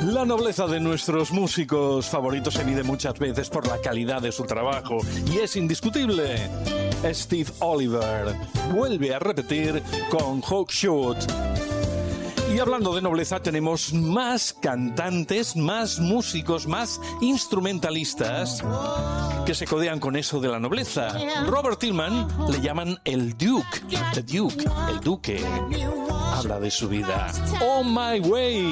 La nobleza de nuestros músicos favoritos se mide muchas veces por la calidad de su trabajo y es indiscutible. Steve Oliver vuelve a repetir con Hawk Shoot. Y hablando de nobleza, tenemos más cantantes, más músicos, más instrumentalistas que se codean con eso de la nobleza. Robert Tillman le llaman el Duke, el Duque. Habla de su vida. On My Way.